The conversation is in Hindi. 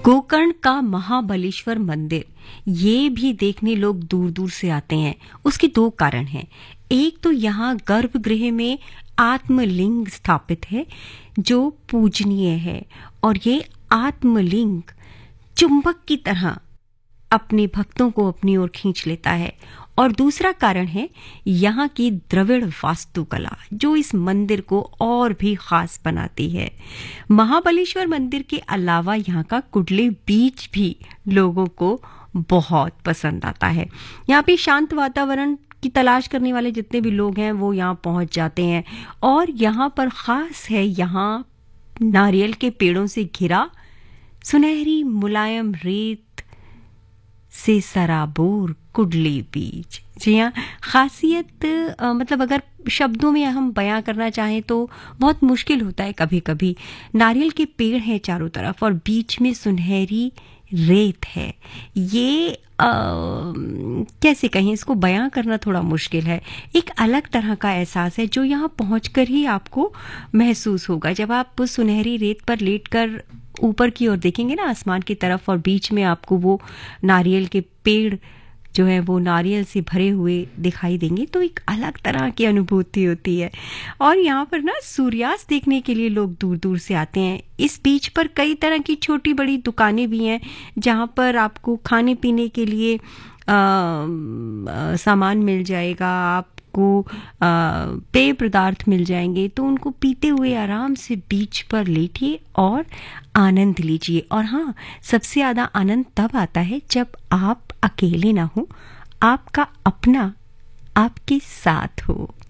गोकर्ण का महाबलेश्वर मंदिर ये भी देखने लोग दूर दूर से आते हैं। उसके दो कारण हैं। एक तो यहाँ गर्भगृह में आत्मलिंग स्थापित है जो पूजनीय है और ये आत्मलिंग चुंबक की तरह अपने भक्तों को अपनी ओर खींच लेता है। और दूसरा कारण है यहाँ की द्रविड़ वास्तुकला जो इस मंदिर को और भी खास बनाती है। महाबलेश्वर मंदिर के अलावा यहाँ का कुडली बीच भी लोगों को बहुत पसंद आता है। यहाँ पे शांत वातावरण की तलाश करने वाले जितने भी लोग हैं वो यहाँ पहुंच जाते हैं। और यहाँ पर खास है यहाँ नारियल के पेड़ों से घिरा सुनहरी मुलायम रेत से सराबोर कुडली बीच। जी हाँ, खासियत मतलब अगर शब्दों में हम बयां करना चाहें तो बहुत मुश्किल होता है कभी कभी। नारियल के पेड़ हैं चारों तरफ और बीच में सुनहरी रेत है। ये कैसे कहें, इसको बयां करना थोड़ा मुश्किल है। एक अलग तरह का एहसास है जो यहाँ पहुंचकर ही आपको महसूस होगा। जब आप सुनहरी रेत पर लेटकर ऊपर की ओर देखेंगे ना आसमान की तरफ, और बीच में आपको वो नारियल के पेड़ जो है वो नारियल से भरे हुए दिखाई देंगे तो एक अलग तरह की अनुभूति होती है। और यहाँ पर ना सूर्यास्त देखने के लिए लोग दूर दूर से आते हैं। इस बीच पर कई तरह की छोटी बड़ी दुकानें भी हैं जहाँ पर आपको खाने पीने के लिए सामान मिल जाएगा, आपको पेय पदार्थ मिल जाएंगे। तो उनको पीते हुए आराम से बीच पर लेटिए और आनंद लीजिए। और हाँ, सबसे ज़्यादा आनंद तब आता है जब आप अकेले ना हो, आपका अपना आपके साथ हो।